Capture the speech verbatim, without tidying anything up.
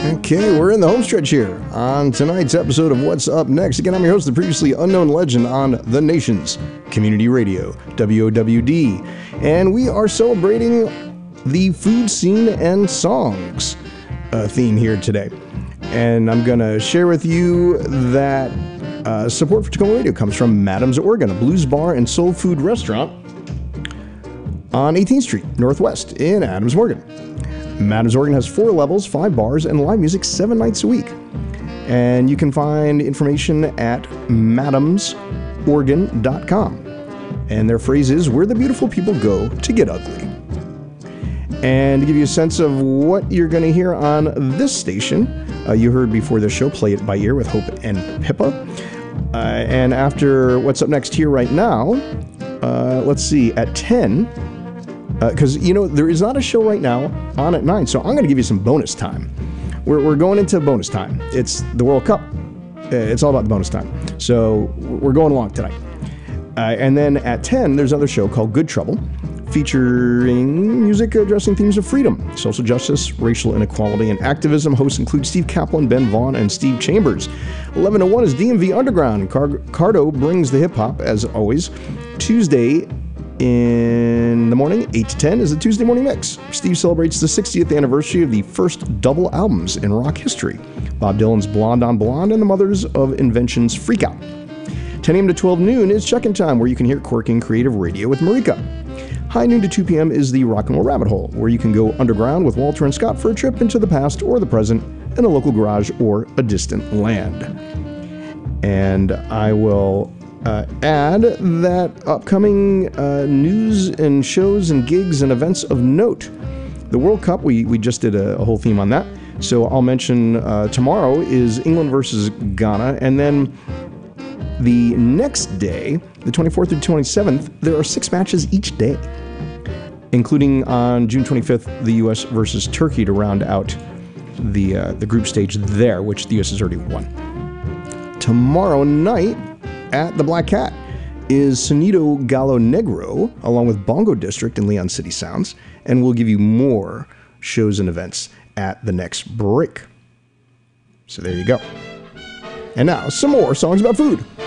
Okay, we're in the home stretch here on tonight's episode of What's Up Next. Again, I'm your host, the previously unknown legend on The Nation's Community Radio, W O W D. And we are celebrating the food scene and songs uh, theme here today. And I'm going to share with you that uh, support for Tacoma Radio comes from Madam's Oregon, a blues bar and soul food restaurant on eighteenth Street Northwest in Adams, Oregon. Madam's Oregon has four levels, five bars, and live music seven nights a week. And you can find information at madams oregon dot com. And their phrase is, where the beautiful people go to get ugly. And to give you a sense of what you're going to hear on this station, uh, you heard before the show, Play It By Ear with Hope and Pippa. Uh, and after What's Up Next here right now, uh, let's see, at ten... Because, uh, you know, there is not a show right now on at nine, so I'm going to give you some bonus time. We're, we're going into bonus time. It's the World Cup. Uh, it's all about the bonus time. So we're going along tonight. Uh, and then at ten, there's another show called Good Trouble, featuring music addressing themes of freedom, social justice, racial inequality, and activism. Hosts include Steve Kaplan, Ben Vaughn, and Steve Chambers. eleven to one is D M V Underground. Car- Cardo brings the hip-hop, as always. Tuesday in the morning, eight to ten, is the Tuesday Morning Mix. Steve celebrates the sixtieth anniversary of the first double albums in rock history, Bob Dylan's Blonde on Blonde and the Mothers of Invention's Freak Out. ten a.m. to twelve noon is Check-In Time, where you can hear quirky and creative radio with Marika. High noon to two p.m. is the Rock and Roll Rabbit Hole, where you can go underground with Walter and Scott for a trip into the past or the present in a local garage or a distant land. And I will Uh, add that upcoming uh, news and shows and gigs and events of note. The World Cup, we, we just did a, a whole theme on that. So I'll mention uh, tomorrow is England versus Ghana. And then the next day, the twenty-fourth through twenty-seventh, there are six matches each day, including on June twenty-fifth, the U S versus Turkey to round out the, uh, the group stage there, which the U S has already won. Tomorrow night, at the Black Cat is Sonido Gallo Negro, along with Bongo District and Leon City Sounds, and we'll give you more shows and events at the next break. So there you go. And now, some more songs about food.